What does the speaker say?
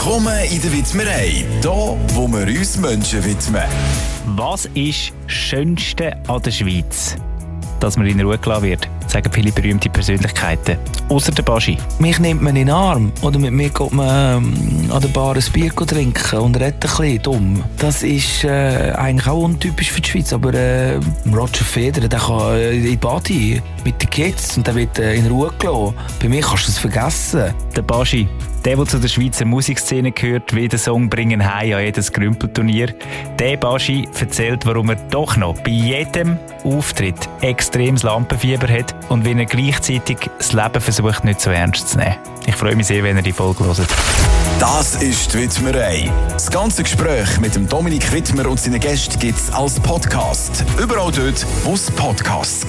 Willkommen in der Widmerei, hier, wo wir uns Menschen widmen. Was ist das Schönste an der Schweiz? Dass man in Ruhe gelassen wird, sagen viele berühmte Persönlichkeiten. Ausser der Baschi. Mich nimmt man in den Arm oder mit mir geht man an der Bar ein Bier trinken und redet ein bisschen dumm. Das ist eigentlich auch untypisch für die Schweiz, aber Roger Federer, der kann in die Body mit den Kids und der wird in Ruhe gelassen. Bei mir kannst du es vergessen. Der Baschi, der zu der Schweizer Musikszene gehört, wie der Song «Bringen heim» an jedes Grümpelturnier. Der Baschi erzählt, warum er doch noch bei jedem Auftritt extremes Lampenfieber hat und wie er gleichzeitig das Leben versucht, nicht so ernst zu nehmen. Ich freue mich sehr, wenn ihr die Folge hört. Das ist die Widmerei. Das ganze Gespräch mit dem Dominik Widmer und seinen Gästen gibt es als Podcast. Überall dort, wo es Podcasts gibt.